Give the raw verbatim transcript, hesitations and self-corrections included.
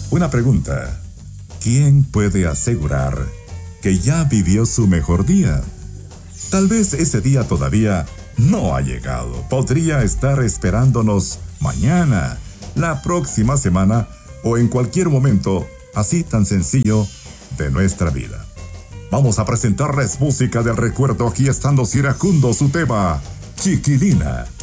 Una pregunta. ¿Quién puede asegurar que ya vivió su mejor día? Tal vez ese día todavía no ha llegado. Podría estar esperándonos mañana, la próxima semana o en cualquier momento así tan sencillo de nuestra vida. Vamos a presentarles música del recuerdo. Aquí estando Iracundo, su tema Chiquilina.